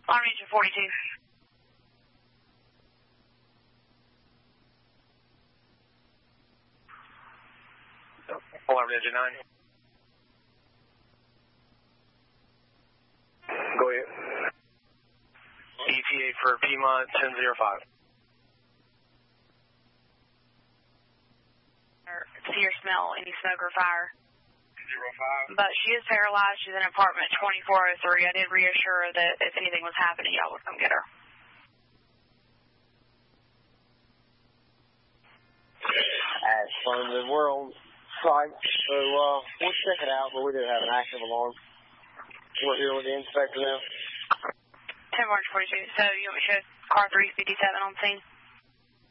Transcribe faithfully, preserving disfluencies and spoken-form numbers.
Alarm engine forty-two. Alarm engine nine. Go ahead. E T A for Piedmont ten oh five. See or smell any smoke or fire. zero five. But she is paralyzed. She's in apartment twenty-four oh three. I did reassure her that if anything was happening, y'all would come get her. That's fun. We're on site, so uh, we'll check it out, but we do have an active alarm. We're here with the inspector now. ten forty-two. So you want me to show car three fifty-seven on scene?